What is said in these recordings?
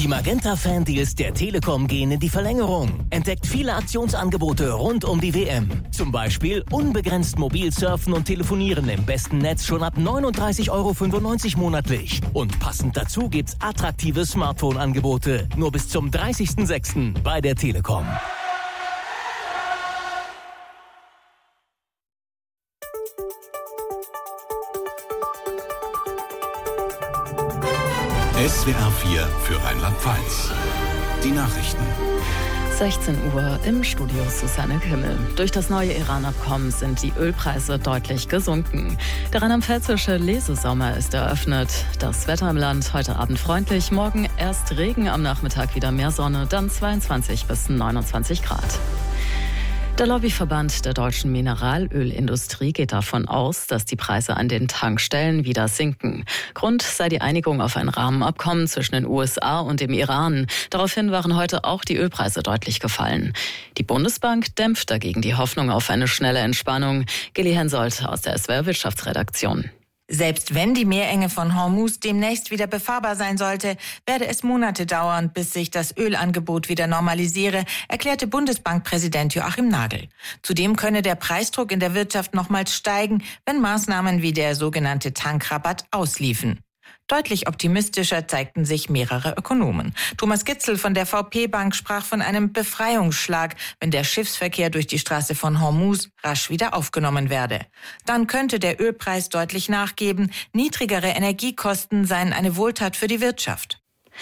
Die Magenta-Fan-Deals der Telekom gehen in die Verlängerung. Entdeckt viele Aktionsangebote rund um die WM. Zum Beispiel unbegrenzt mobil surfen und telefonieren im besten Netz schon ab 39,95 € monatlich. Und passend dazu gibt's attraktive Smartphone-Angebote. Nur bis zum 30.06. bei der Telekom. SWR 4 für Rheinland-Pfalz. Die Nachrichten. 16 Uhr im Studio Susanne Kimmel. Durch das neue Iran-Abkommen sind die Ölpreise deutlich gesunken. Der rheinland-pfälzische Lesesommer ist eröffnet. Das Wetter im Land heute Abend freundlich, morgen erst Regen, am Nachmittag wieder mehr Sonne, dann 22 bis 29 Grad. Der Lobbyverband der deutschen Mineralölindustrie geht davon aus, dass die Preise an den Tankstellen wieder sinken. Grund sei die Einigung auf ein Rahmenabkommen zwischen den USA und dem Iran. Daraufhin waren heute auch die Ölpreise deutlich gefallen. Die Bundesbank dämpft dagegen die Hoffnung auf eine schnelle Entspannung. Gilly Hensoldt aus der SWR Wirtschaftsredaktion. Selbst wenn die Meerenge von Hormuz demnächst wieder befahrbar sein sollte, werde es Monate dauern, bis sich das Ölangebot wieder normalisiere, erklärte Bundesbankpräsident Joachim Nagel. Zudem könne der Preisdruck in der Wirtschaft nochmals steigen, wenn Maßnahmen wie der sogenannte Tankrabatt ausliefen. Deutlich optimistischer zeigten sich mehrere Ökonomen. Thomas Gitzel von der VP-Bank sprach von einem Befreiungsschlag, wenn der Schiffsverkehr durch die Straße von Hormuz rasch wieder aufgenommen werde. Dann könnte der Ölpreis deutlich nachgeben. Niedrigere Energiekosten seien eine Wohltat für die Wirtschaft.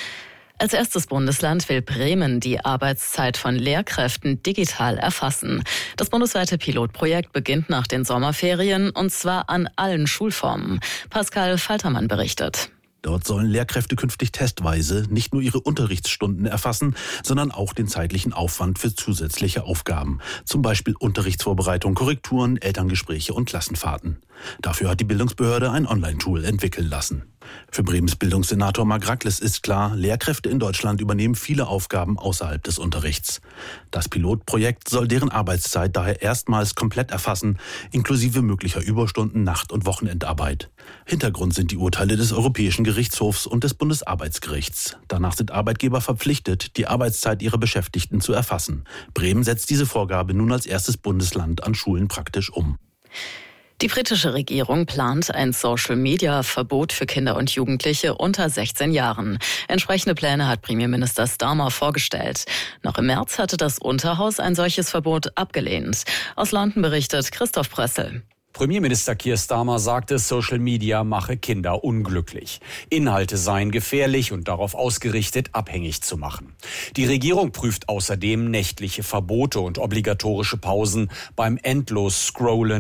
Als erstes Bundesland will Bremen die Arbeitszeit von Lehrkräften digital erfassen. Das bundesweite Pilotprojekt beginnt nach den Sommerferien und zwar an allen Schulformen. Pascal Faltermann berichtet. Dort sollen Lehrkräfte künftig testweise nicht nur ihre Unterrichtsstunden erfassen, sondern auch den zeitlichen Aufwand für zusätzliche Aufgaben. Zum Beispiel Unterrichtsvorbereitung, Korrekturen, Elterngespräche und Klassenfahrten. Dafür hat die Bildungsbehörde ein Online-Tool entwickeln lassen. Für Bremens Bildungssenator Marc Rackles ist klar, Lehrkräfte in Deutschland übernehmen viele Aufgaben außerhalb des Unterrichts. Das Pilotprojekt soll deren Arbeitszeit daher erstmals komplett erfassen, inklusive möglicher Überstunden, Nacht- und Wochenendarbeit. Hintergrund sind die Urteile des Europäischen Gerichtshofs und des Bundesarbeitsgerichts. Danach sind Arbeitgeber verpflichtet, die Arbeitszeit ihrer Beschäftigten zu erfassen. Bremen setzt diese Vorgabe nun als erstes Bundesland an Schulen praktisch um. Die britische Regierung plant ein Social-Media-Verbot für Kinder und Jugendliche unter 16 Jahren. Entsprechende Pläne hat Premierminister Starmer vorgestellt. Noch im März hatte das Unterhaus ein solches Verbot abgelehnt. Aus London berichtet Christoph Prössel. Premierminister Keir Starmer sagte, Social Media mache Kinder unglücklich. Inhalte seien gefährlich und darauf ausgerichtet, abhängig zu machen. Die Regierung prüft außerdem nächtliche Verbote und obligatorische Pausen beim endlos Scrollen